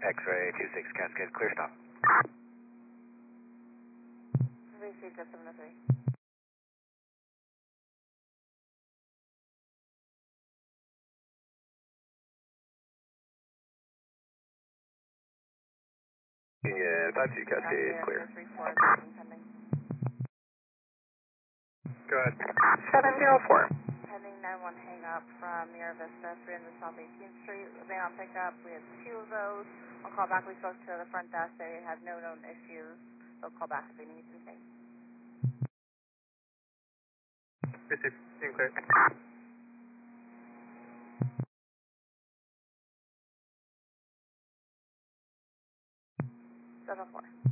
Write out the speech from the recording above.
X-ray 26 Cascade, clear stop. Received at 703. Yeah, 52 Cascade, clear. 34, pending. Go ahead. 704. Pending 91 hang up from Mira Vista, 300 South 18th Street. They on pickup. We have 2 of those. On call back, we spoke to the front desk. They have no known issues. They'll call back if they need anything. Received. Team clear. 7-4.